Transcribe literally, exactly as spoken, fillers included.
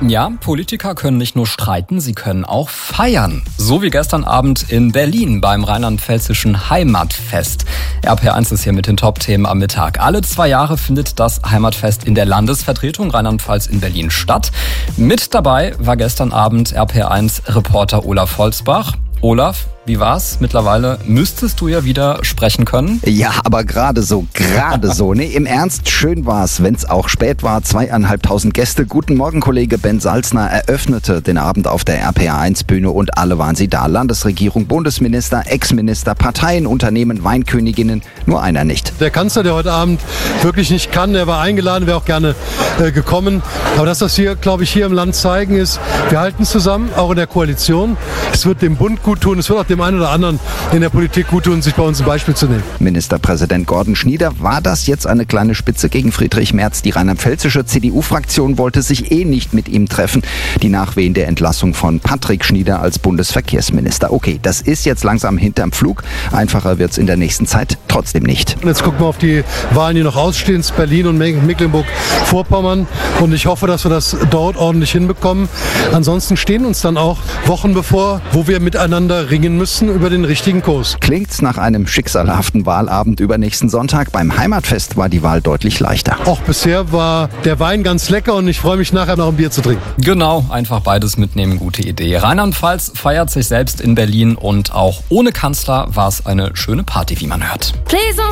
Ja, Politiker können nicht nur streiten, sie können auch feiern. So wie gestern Abend in Berlin beim rheinland-pfälzischen Heimatfest. R P eins ist hier mit den Top-Themen am Mittag. Alle zwei Jahre findet das Heimatfest in der Landesvertretung Rheinland-Pfalz in Berlin statt. Mit dabei war gestern Abend R P eins Reporter Olaf Holzbach. Olaf, wie war's? Mittlerweile müsstest du ja wieder sprechen können. Ja, aber gerade so, gerade so. Nee, im Ernst, schön war's, wenn's auch spät war. Zweieinhalbtausend Gäste. Guten Morgen, Kollege Ben Salzner eröffnete den Abend auf der R P eins Bühne und alle waren sie da. Landesregierung, Bundesminister, Ex-Minister, Parteien, Unternehmen, Weinköniginnen, nur einer nicht. Der Kanzler, der heute Abend wirklich nicht kann, der war eingeladen, wäre auch gerne äh, gekommen. Aber das, was wir, glaube ich, hier im Land zeigen, ist, wir halten zusammen, auch in der Koalition. Es wird dem Bund gut tun, es wird auch dem einen oder anderen in der Politik gut tun, sich bei uns ein Beispiel zu nehmen. Ministerpräsident Gordon Schnieder, war das jetzt eine kleine Spitze gegen Friedrich Merz? Die rheinland-pfälzische C D U-Fraktion wollte sich eh nicht mit ihm treffen. Die Nachwehen der Entlassung von Patrick Schnieder als Bundesverkehrsminister. Okay, das ist jetzt langsam hinterm Pflug. Einfacher wird's in der nächsten Zeit trotzdem nicht. Und jetzt gucken wir auf die Wahlen, die noch ausstehen, Berlin und Mecklenburg-Vorpommern. Und ich hoffe, dass wir das dort ordentlich hinbekommen. Ansonsten stehen uns dann auch Wochen bevor, wo wir miteinander ringen müssen über den richtigen Kurs. Klingt's nach einem schicksalhaften Wahlabend übernächsten Sonntag? Beim Heimatfest war die Wahl deutlich leichter. Auch bisher war der Wein ganz lecker und ich freue mich nachher noch ein Bier zu trinken. Genau, einfach beides mitnehmen, gute Idee. Rheinland-Pfalz feiert sich selbst in Berlin und auch ohne Kanzler war es eine schöne Party, wie man hört. Please